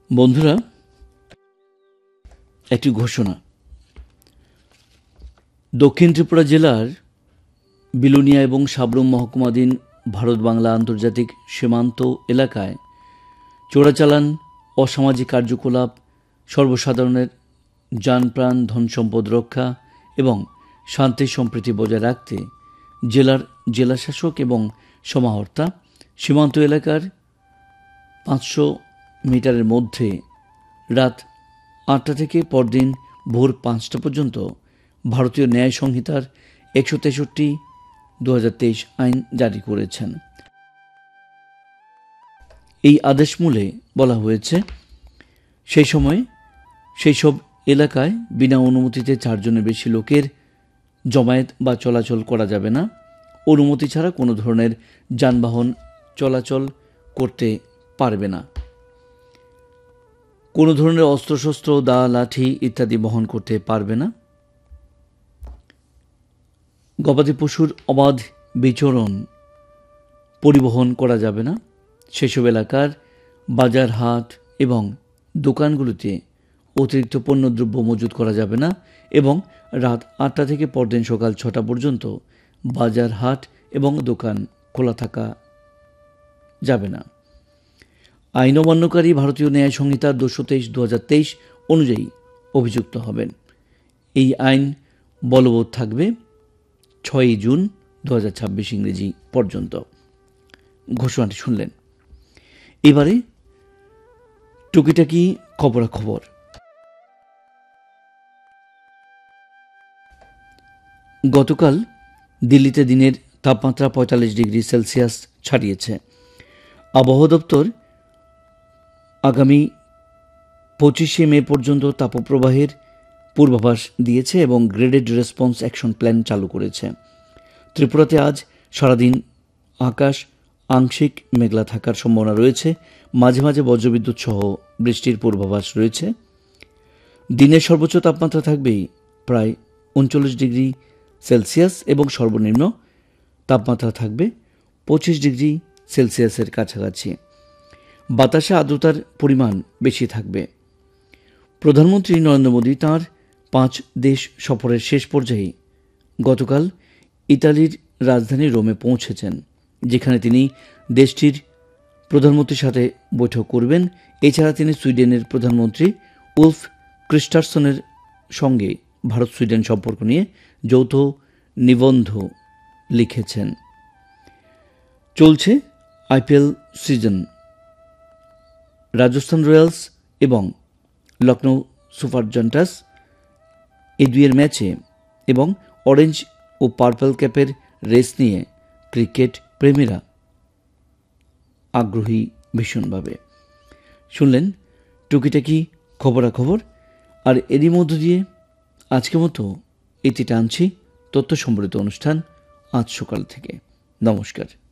বন্ধুরা, একটি ঘোষণা। দক্ষিণ ত্রিপুরা জেলার বিলোনিয়া এবং সাবরুম মহকুমাধীন ভারত বাংলা আন্তর্জাতিক সীমান্ত এলাকায় চোরাচালান, অসামাজিক কার্যকলাপ, সর্বসাধারণের যানপ্রাণ ধন সম্পদ রক্ষা এবং শান্তি সম্প্রীতি বজায় রাখতে জেলার জেলাশাসক এবং সমাহর্তা সীমান্ত এলাকার 500 মিটারের মধ্যে রাত 8টা থেকে পরদিন ভোর 5টা পর্যন্ত ভারতীয় ন্যায় সংহিতার 163/2023 আইন জারি করেছেন। এই আদেশমূলে বলা হয়েছে, সেই সময় সেই সব এলাকায় বিনা অনুমতিতে 4 জনের বেশি লোকের জমায়েত বা চলাচল করা যাবে না। অনুমতি ছাড়া কোনো ধরনের যানবাহন চলাচল করতে পারবে না। কোনো ধরনের অস্ত্রশস্ত্র, দা, লাঠি ইত্যাদি বহন করতে পারবে না। গবাদি পশুর অবাধ বিচরণ পরিবহন করা যাবে না। সেসব এলাকার বাজার, হাট এবং দোকানগুলোতে অতিরিক্ত পণ্যদ্রব্য মজুত করা যাবে না এবং রাত 8টা থেকে পরদিন সকাল 6টা পর্যন্ত বাজার, হাট এবং দোকান খোলা থাকা যাবে না। আইন অমান্যকারী ভারতীয় ন্যায় সংহিতার 223/2023 অনুযায়ী অভিযুক্ত হবেন। এই আইন বলবৎ থাকবে 6 জুন 2026 ইংরেজি পর্যন্ত। ঘোষণাটি শুনলেন। এবারে টুকিটাকি খবরাখবর। গতকাল দিল্লিতে দিনের তাপমাত্রা 45 ডিগ্রি সেলসিয়াস ছাড়িয়েছে। আবহাওয়া দপ্তর আগামী 25শে মে পর্যন্ত তাপপ্রবাহের পূর্বাভাস দিয়েছে এবং গ্রেডেড রেসপন্স অ্যাকশন প্ল্যান চালু করেছে। ত্রিপুরাতে আজ সারাদিন আকাশ আংশিক মেঘলা থাকার সম্ভাবনা রয়েছে। মাঝে মাঝে বজ্রবিদ্যুৎ সহ বৃষ্টির পূর্বাভাস রয়েছে। দিনের সর্বোচ্চ তাপমাত্রা থাকবে প্রায় 39 ডিগ্রি সেলসিয়াস এবং সর্বনিম্ন তাপমাত্রা থাকবে 25 ডিগ্রি সেলসিয়াসের কাছাকাছি। বাতাসে আর্দ্রতার পরিমাণ বেশি থাকবে। প্রধানমন্ত্রী নরেন্দ্র মোদী তাঁর 5 দেশ সফরের শেষ পর্যায়ে গতকাল ইতালির রাজধানী রোমে পৌঁছেছেন, যেখানে তিনি দেশটির প্রধানমন্ত্রীর সাথে বৈঠক করবেন। এছাড়া তিনি সুইডেনের প্রধানমন্ত্রী উলফ ক্রিস্টারসনের সঙ্গে ভারত সুইডেন সম্পর্ক নিয়ে যৌথ নিবন্ধ লিখেছেন। চলছে আইপিএল সিজন। রাজস্থান রয়্যালস এবং লখনৌ সুপার জায়ান্টস এই দুইয়ের ম্যাচে এবং অরেঞ্জ ও পার্পল ক্যাপের রেস নিয়ে ক্রিকেট প্রেমীরা আগ্রহী ভীষণভাবে। শুনলেন টুকিটাকি খবরাখবর। আর এরই মধ্য দিয়ে আজকের মতো এটি টানছি তথ্য সম্বলিত অনুষ্ঠান আজ সকাল থেকে। নমস্কার।